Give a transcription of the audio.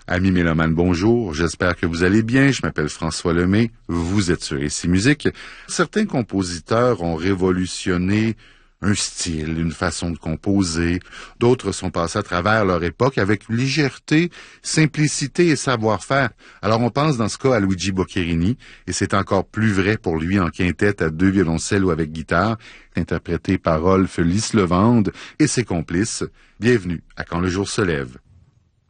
Amis mélomanes, bonjour, j'espère que vous allez bien, je m'appelle François Lemay, vous êtes sur Ici Musique. Certains compositeurs ont révolutionné un style, une façon de composer, d'autres sont passés à travers leur époque avec légèreté, simplicité et savoir-faire. Alors on pense dans ce cas à Luigi Boccherini, et c'est encore plus vrai pour lui en quintette à 2 violoncelles ou avec guitare, interprété par Rolf Lislevande et ses complices. Bienvenue à Quand le jour se lève.